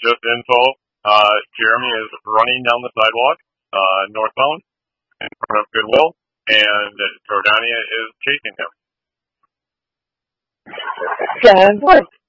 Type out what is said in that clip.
just info. Jeremy is running down the sidewalk, northbound, in front of Goodwill, and Jordania is chasing him. Sounds like